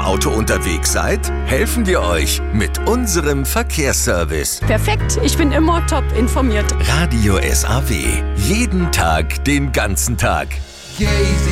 Auto unterwegs seid? Helfen wir euch mit unserem Verkehrsservice. Perfekt, ich bin immer top informiert. Radio SAW. Jeden Tag, den ganzen Tag.